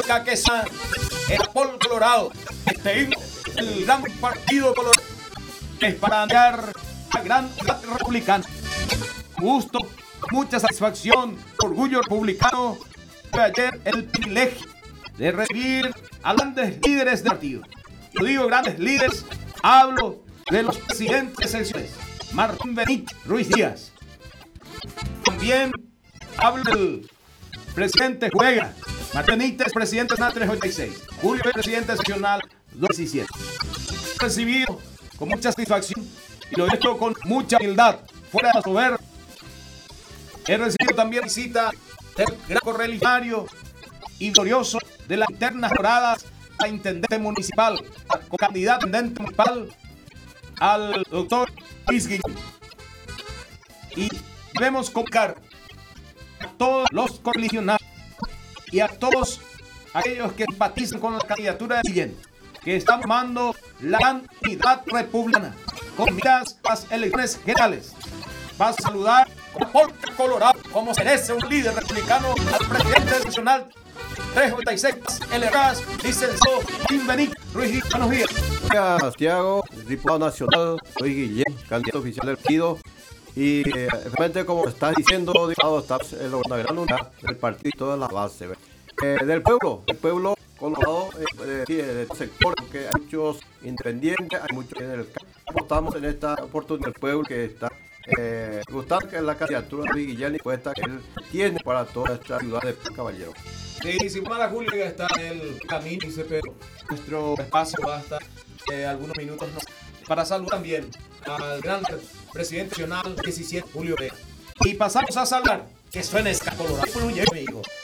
Caquesa, el Pol Colorado, el gran partido colorado, es para andar la gran unidad republicana. Gusto, mucha satisfacción, orgullo republicano. Fue ayer el privilegio de recibir a grandes líderes del partido. Yo digo grandes líderes, hablo de los presidentes seccionales, Martín Benítez Ruiz Díaz. También hablo del presidente Juega, Martín Benítez, presidente nacional 386, Julio, presidente seccional 217. Recibido con mucha satisfacción y lo he hecho con mucha humildad, fuera de soberbia. He recibido también visita del gran correligionario y glorioso de las internas doradas a intendente municipal, con candidato a intendente municipal, al doctor Luis Guillén. Y debemos convocar a todos los correligionarios y a todos aquellos que simpatizan con la candidatura de Guillén, que están formando la gran unidad republicana con miras a las elecciones generales. Va a saludar con Porte Colorado, como se merece un líder republicano, al presidente nacional 396, LRAS, licenciado Martín Benítez Ruiz Díaz. Buenos días. Gracias, Santiago, diputado nacional, Luis Guillén, candidato oficial del partido. Y realmente, como estás diciendo, diputado, estás en una gran unidad del partido y todas las bases del pueblo colorado, del sector, porque hay muchos independientes, hay muchos en el campo. Estamos en esta oportunidad del pueblo que está gustando que es la candidatura de Luis Guillén y puesta que él tiene para toda esta ciudad de Caballero. Sí, sin mala Julio ya está en el camino, pero nuestro espacio va a estar algunos minutos más para saludar también al gran presidente nacional 17, Julio Vega. Y pasamos a saludar, que suene Colorado, amigo.